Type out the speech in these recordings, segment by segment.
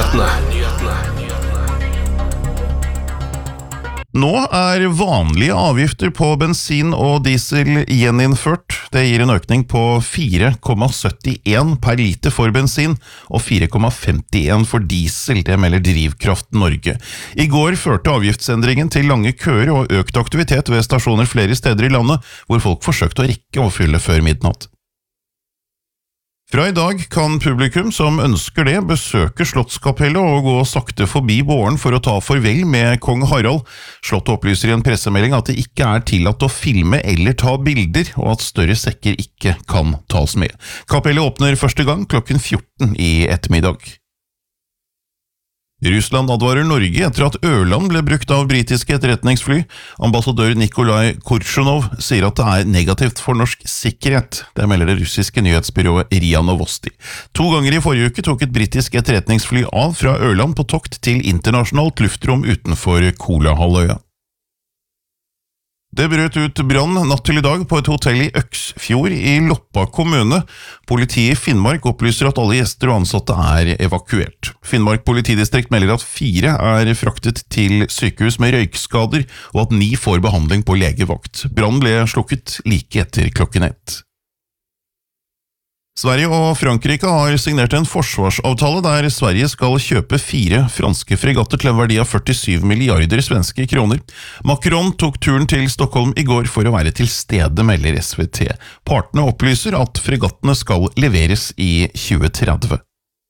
Nå vanlige avgifter på bensin og diesel gjeninnført. Det gir en økning på 4,71 per liter for bensin og 4,51 for diesel, det melder Drivkraft Norge. I går førte avgiftsendringen til lange køer og økt aktivitet ved stasjoner flere steder i landet, hvor folk forsøkte å rekke å fylle før midnatt. Fra i dag kan publikum som ønsker det besøke Slottskapellet og gå sakte forbi båren for å ta farvel med kong Harald. Slottet opplyser i en pressemelding at det ikke tillatt å filme eller ta bilder, og at større sekker ikke kan tas med. Kapellet åpner første gang klokken 14 i ettermiddag. Russland advarer Norge etter at Ørland ble brukt av britiske etterretningsfly. Ambassadør Nikolai Korshunov sier at det negativt for norsk sikkerhet. Det melder det russiske nyhetsbyrået RIA Novosti. 2 ganger i forrige uke tok et britisk etterretningsfly av fra Ørland på tokt til internasjonalt luftrom utenfor Kolahalvøya. Det brøt ut brann natt til i dag på et hotell i Øksfjord i Loppa kommune. Politiet i Finnmark opplyser at alle gjester og ansatte evakuert. Finnmark politidistrikt melder at 4 fraktet til sykehus med røykskader, og at 9 får behandling på legevakt. Brann ble slukket like etter klokken 1. Sverige og Frankrike har signert en forsvarsavtale der Sverige skal kjøpe 4 franske fregatter til en verdi av 47 milliarder svenske kroner. Macron tok turen til Stockholm i går for å være til stede, melder SVT. Partene opplyser at fregattene skal leveres i 2030.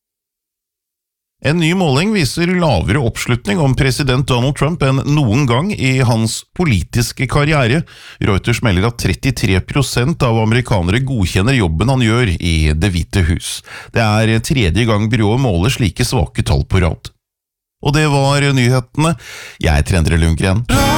En ny måling viser lavere oppslutning om president Donald Trump enn noen gang i hans politiske karriere. Reuters melder at 33% av amerikanere godkjenner jobben han gjør i Det hvite hus. Det 3. gang byrået måler slike svake tall på rad. Og det var nyhetene. Jeg Endre Lundgren.